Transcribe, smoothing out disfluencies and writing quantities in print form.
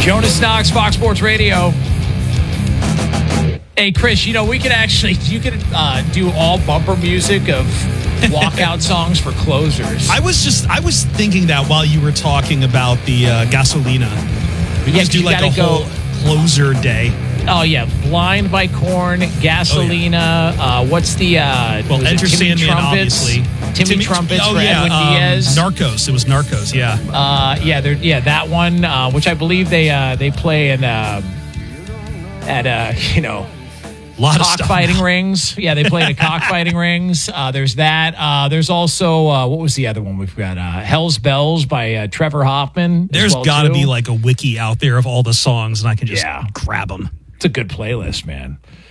Jonas Knox, Fox Sports Radio. Hey, Chris, we could you could do all bumper music of walkout songs for closers. I was thinking that while you were talking about the Gasolina. We just do like a whole closer day. Oh, yeah. Blind by Korn, Gasolina. Oh, yeah. What's the... Enter Sandman, obviously. Timmy Trumpets for Edwin Diaz. Narcos. It was Narcos, yeah. That one, which I believe they play in at lot of cockfighting rings. Yeah, they play at cockfighting rings. There's that. There's also what was the other one we've got? Hell's Bells by Trevor Hoffman. There's got to be like a wiki out there of all the songs, and I can just grab them. It's a good playlist, man.